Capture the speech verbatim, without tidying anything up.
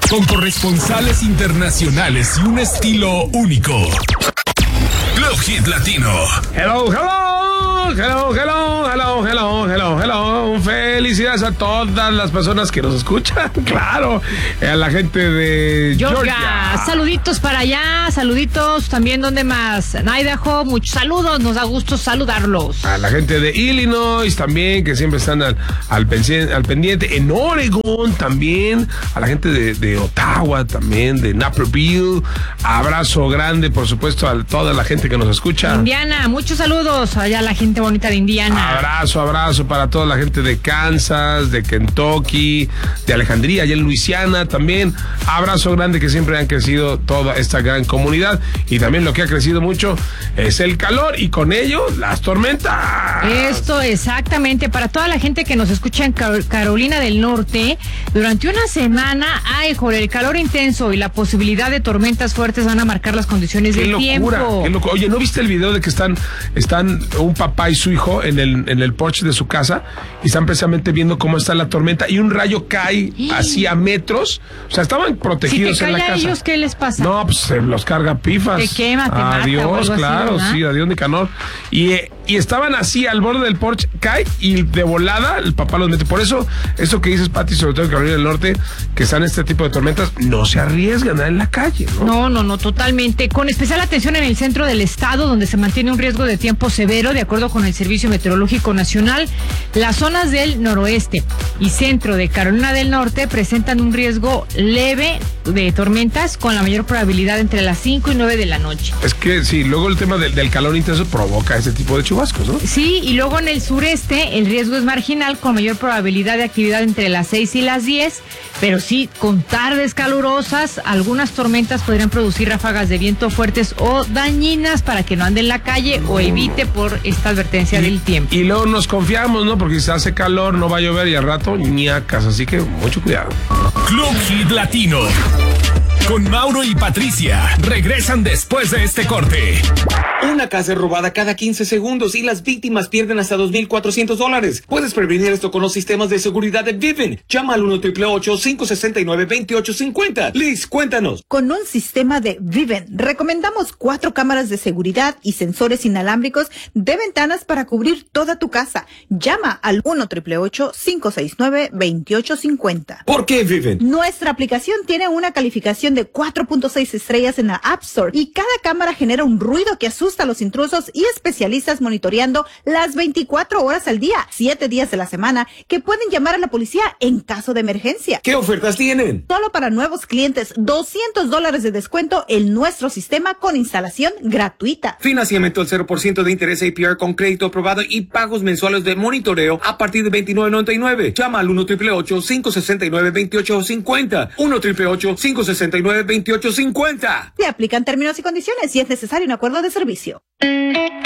Con corresponsales internacionales y un estilo único. Club Hit Latino. Hello, hello, hello, hello, hello, hello, hello, hello. Felicidades a todas las personas que nos escuchan, claro. A la gente de Georgia. Georgia. Saluditos para allá, saluditos también, ¿dónde más? En Idaho, muchos saludos, nos da gusto saludarlos. A la gente de Illinois también, que siempre están al, al, pendiente, al pendiente. En Oregon también. A la gente de, de Ottawa también, de Naperville. Abrazo grande, por supuesto, a toda la gente que nos escucha. Indiana, muchos saludos allá a la gente bonita de Indiana. Abrazo, abrazo para toda la gente de Kansas, de Kentucky, de Alejandría, allá en Luisiana también. Abrazo grande, que siempre han crecido toda esta gran comunidad. Y también lo que ha crecido mucho es el calor y con ello las tormentas. Esto exactamente, para toda la gente que nos escucha en Car- Carolina del Norte, durante una semana, ay, joder, el calor intenso y la posibilidad de tormentas fuertes van a marcar las condiciones Qué del locura, tiempo. qué locura. Oye, ¿no viste el video de que están, están un papá y su hijo en el, en el porche de su casa y están precisamente viendo cómo está la tormenta y un rayo cae así a metros? O sea, estaban protegidos si te en la cae a casa. ellos, ¿qué les pasa? No, pues se los carga pifas. Te quema, te mata o Adiós, algo así, claro, ¿verdad? sí, adiós, Nicanor. Y, eh, y estaban así al borde del porche, cae y de volada el papá los mete. Por eso, eso que dices, Pati, sobre todo en Carolina del Norte, que están este tipo de tormentas, no se arriesgan en la calle, ¿no? No, no, no, totalmente. Con especial atención en el centro del estado, donde se mantiene un riesgo de tiempo severo, de acuerdo con el Servicio Meteorológico Nacional. Las zonas del noroeste y centro de Carolina del Norte presentan un riesgo leve de tormentas con la mayor probabilidad entre las cinco y nueve de la noche. Es que sí, luego el tema del, del calor intenso provoca ese tipo de chubascos, ¿no? Sí, y luego en el sureste el riesgo es marginal con mayor probabilidad de actividad entre las seis y las diez, pero sí, con tardes calurosas, algunas tormentas podrían producir ráfagas de viento fuertes o dañinas para que no ande en la calle o evite por esta advertencia y, del tiempo. Y luego nos confiamos, ¿no? Porque si hace calor, no va a llover y al rato ñacas, así que mucho cuidado. Club Hit Latino. Con Mauro y Patricia. Regresan después de este corte. Una casa es robada cada quince segundos y las víctimas pierden hasta dos mil cuatrocientos dólares. Puedes prevenir esto con los sistemas de seguridad de Vivint. Llama al uno, ocho ocho ocho, cinco seis nueve, dos ocho cinco cero. Liz, cuéntanos. Con un sistema de Vivint, recomendamos cuatro cámaras de seguridad y sensores inalámbricos de ventanas para cubrir toda tu casa. Llama al uno, ocho ocho ocho, cinco seis nueve, dos ocho cinco cero. ¿Por qué Vivint? Nuestra aplicación tiene una calificación de cuatro punto seis estrellas en la App Store y cada cámara genera un ruido que asusta a los intrusos y especialistas monitoreando las veinticuatro horas al día, siete días de la semana, que pueden llamar a la policía en caso de emergencia. ¿Qué ofertas tienen? Solo para nuevos clientes, doscientos dólares de descuento en nuestro sistema con instalación gratuita. Financiamiento al cero por ciento de interés A P R con crédito aprobado y pagos mensuales de monitoreo a partir de veintinueve noventa y nueve. Llama al uno, ocho ocho ocho, cinco seis nueve, dos ocho cinco cero. uno, ocho ocho ocho, cinco seis nueve, dos ocho cinco cero. Se aplican términos y condiciones si es necesario un acuerdo de servicio.